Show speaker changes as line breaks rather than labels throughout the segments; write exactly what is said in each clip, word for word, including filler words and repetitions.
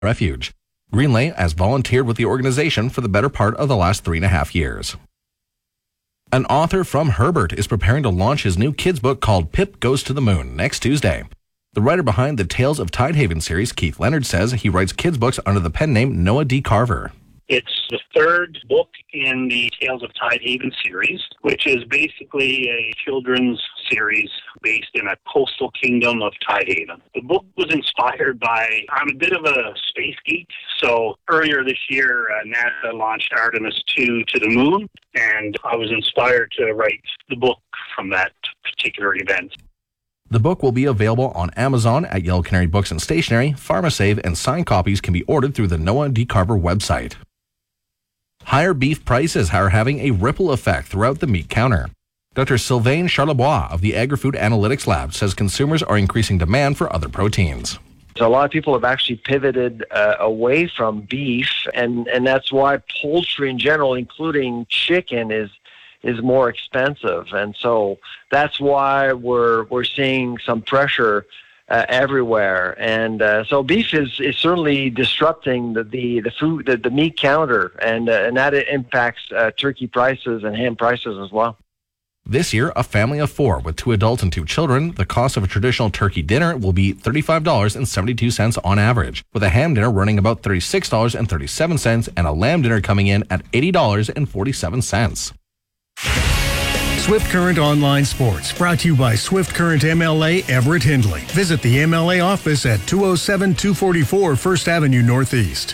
Refuge. Greenlay has volunteered with the organization for the better part of the last three and a half years. An author from Herbert is preparing to launch his new kids book called Pip Goes to the Moon next Tuesday. The writer behind the Tales of Tidehaven series, Keith Leonard, says he writes kids books under the pen name Noah D. Carver.
It's the third book in the Tales of Tidehaven series, which is basically a children's series based in a coastal kingdom of Tidehaven. The book was inspired by, I'm a bit of a space geek, so earlier this year, uh, NASA launched Artemis two to the moon, and I was inspired to write the book from that particular event.
The book will be available on Amazon, at Yellow Canary Books and Stationery, PharmaSave, and signed copies can be ordered through the Noah D. Carver website. Higher beef prices are having a ripple effect throughout the meat counter. Doctor Sylvain Charlebois of the Agri-Food Analytics Lab says consumers are increasing demand for other proteins.
So a lot of people have actually pivoted uh, away from beef, and, and that's why poultry in general, including chicken, is is more expensive. And so that's why we're we're seeing some pressure Uh, everywhere, and uh, so beef is, is certainly disrupting the the, the food the, the meat counter, and uh, and that impacts uh, turkey prices and ham prices as well.
This year, a family of four with two adults and two children, the cost of a traditional turkey dinner will be thirty-five dollars and seventy-two cents on average, with a ham dinner running about thirty-six dollars and thirty-seven cents and a lamb dinner coming in at eighty dollars and forty-seven cents.
Swift Current Online Sports, brought to you by Swift Current M L A Everett Hindley. Visit the M L A office at two oh seven two forty-four First Avenue Northeast.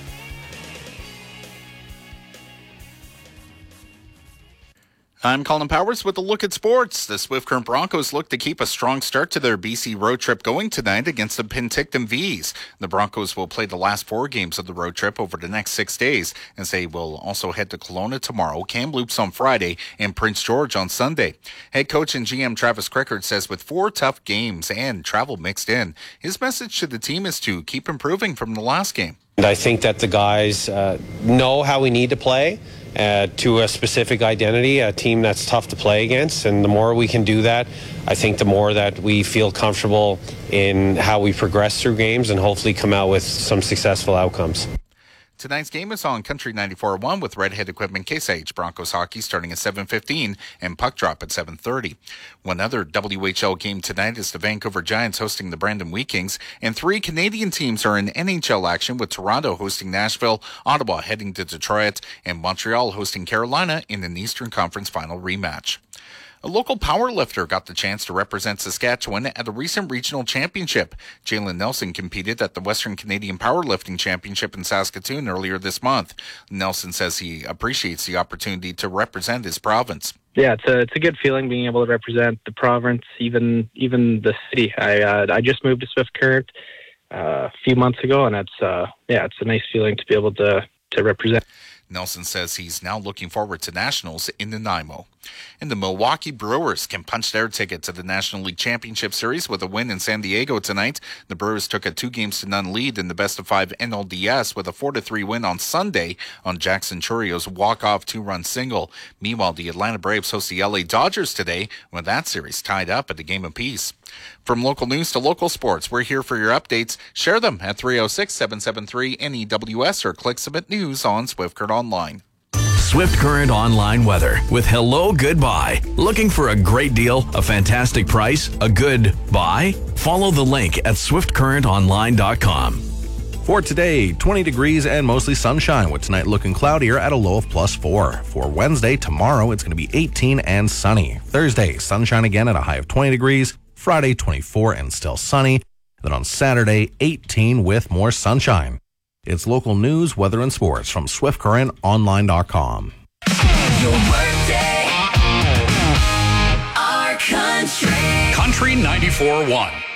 I'm Colin Powers with a look at sports. The Swift Current Broncos look to keep a strong start to their B C road trip going tonight against the Penticton Vees. The Broncos will play the last four games of the road trip over the next six days, as they will also head to Kelowna tomorrow, Kamloops on Friday, and Prince George on Sunday. Head coach and G M Travis Crickard says with four tough games and travel mixed in, his message to the team is to keep improving from the last game.
And I think that the guys uh, know how we need to play uh, to a specific identity, a team that's tough to play against. And the more we can do that, I think the more that we feel comfortable in how we progress through games and hopefully come out with some successful outcomes.
Tonight's game is on Country ninety-four point one with Redhead Equipment Case H. Broncos hockey starting at seven fifteen and puck drop at seven thirty. One other W H L game tonight is the Vancouver Giants hosting the Brandon Wheat Kings, and three Canadian teams are in N H L action with Toronto hosting Nashville, Ottawa heading to Detroit, and Montreal hosting Carolina in an Eastern Conference final rematch. A local powerlifter got the chance to represent Saskatchewan at a recent regional championship. Jalen Nelson competed at the Western Canadian Powerlifting Championship in Saskatoon earlier this month. Nelson says he appreciates the opportunity to represent his province.
Yeah, it's a it's a good feeling being able to represent the province, even even the city. I uh, I just moved to Swift Current uh, a few months ago, and it's uh, yeah, it's a nice feeling to be able to to represent.
Nelson says he's now looking forward to nationals in Nanaimo. And the Milwaukee Brewers can punch their ticket to the National League Championship Series with a win in San Diego tonight. The Brewers took a two games to none lead in the best of five N L D S with a four to three win on Sunday on Jackson Churrio's walk-off two-run single. Meanwhile, the Atlanta Braves host the L A Dodgers today with that series tied up at a game apiece. From local news to local sports, we're here for your updates. Share them at three oh six, seven seven three, N E W S or click Submit News on Swift Current Online.
Swift Current Online weather with Hello Goodbye. Looking for a great deal, a fantastic price, a good buy? Follow the link at swift current online dot com.
For today, twenty degrees and mostly sunshine, with tonight looking cloudier at a low of plus four. For Wednesday, tomorrow, it's going to be eighteen and sunny. Thursday, sunshine again at a high of twenty degrees. Friday, twenty-four and still sunny. Then on Saturday, eighteen with more sunshine. It's local news, weather, and sports from swift current online dot com.
Your workday, our country.
Country ninety-four point one.